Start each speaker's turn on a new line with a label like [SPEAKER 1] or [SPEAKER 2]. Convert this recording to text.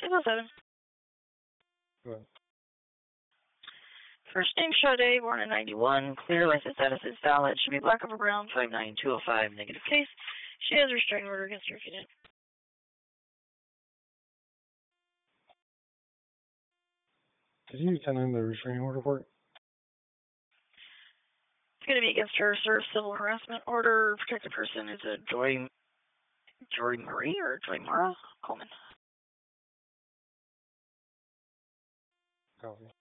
[SPEAKER 1] 207.
[SPEAKER 2] Go ahead.
[SPEAKER 1] First name, Sade, born in 91. Clear, license status is valid. Should be black over brown, 59205, negative case. She has a restraining order against her if you did.
[SPEAKER 2] Could you send in the restraining order for it?
[SPEAKER 1] It's going to be against her, sir. Civil harassment order. Protected person is a Joy Marie or Joy Mara Coleman.
[SPEAKER 2] Copy.